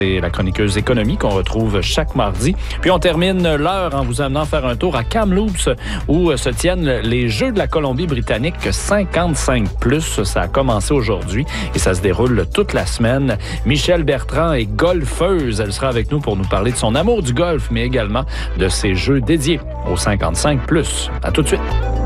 C'est la chroniqueuse économie qu'on retrouve chaque mardi. Puis on termine l'heure en vous amenant faire un tour à Kamloops où se tiennent les Jeux de la Colombie-Britannique 55+. Ça a commencé aujourd'hui et ça se déroule toute la semaine. Michèle Bertrand est golfeuse. Elle sera avec nous pour nous parler de son amour du golf, mais également de ses Jeux dédiés aux 55+. À tout de suite.